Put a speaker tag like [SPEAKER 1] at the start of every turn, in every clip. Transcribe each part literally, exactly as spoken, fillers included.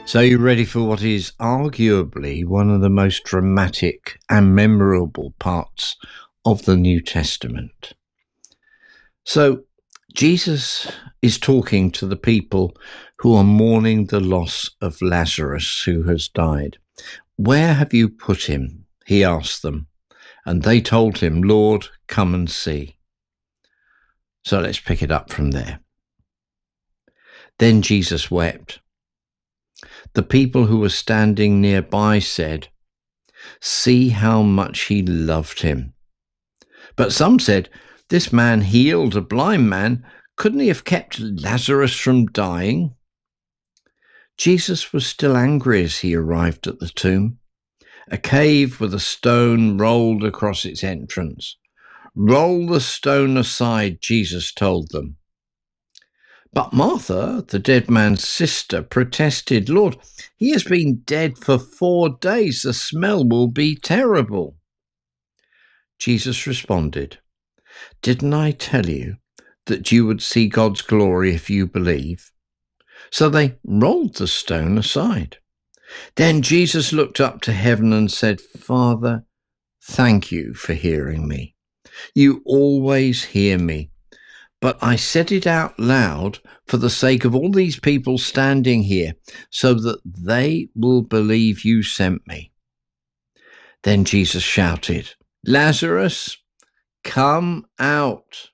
[SPEAKER 1] So you're ready for what is arguably one of the most dramatic and memorable parts of the New Testament. So Jesus is talking to the people who are mourning the loss of Lazarus, who has died. "Where have you put him?" he asked them. And they told him, "Lord, come and see." So let's pick it up from there. Then Jesus wept. The people who were standing nearby said, "See how much he loved him." But some said, "This man healed a blind man. Couldn't he have kept Lazarus from dying?" Jesus was still angry as he arrived at the tomb, a cave with a stone rolled across its entrance. "Roll the stone aside," Jesus told them. But Martha, the dead man's sister, protested, "Lord, he has been dead for four days. The smell will be terrible." Jesus responded, "Didn't I tell you that you would see God's glory if you believe?" So they rolled the stone aside. Then Jesus looked up to heaven and said, "Father, thank you for hearing me. You always hear me. But I said it out loud for the sake of all these people standing here, so that they will believe you sent me." Then Jesus shouted, "Lazarus, come out."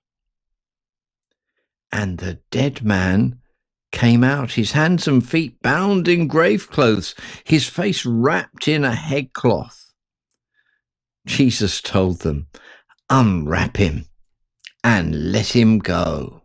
[SPEAKER 1] And the dead man came out, his hands and feet bound in grave clothes, his face wrapped in a headcloth. Jesus told them, "Unwrap him and let him go."